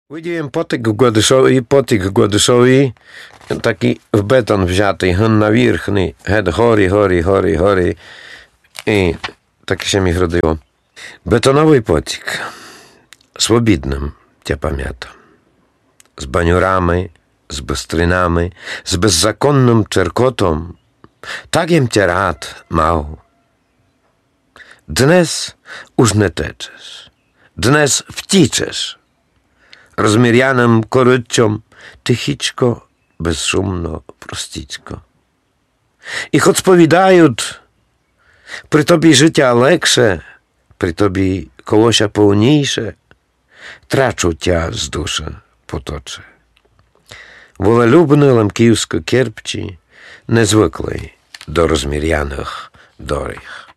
Видіємо потік Гладишовий, такий в бетон взятий, ген навірхний, геть горі, і таке się mi wrodziło. Betonowy potik, swobodnym, ja pamiętam, z baniurami, z bystrynami, z bezzakonnym czerkotą, takiem cię rad mał. Dnes już nie teczesz, dnes wciczesz, rozmierjanym koryciom, tychiczko, bezszumno, prosticzko. I choć spowiadają, pri tobie życia leksze, pri tobie kołosia pełniejsze, traczu cię z duszy potocze. Волелюбний ламківсько-керпчі, незвиклий до розміряних доріг.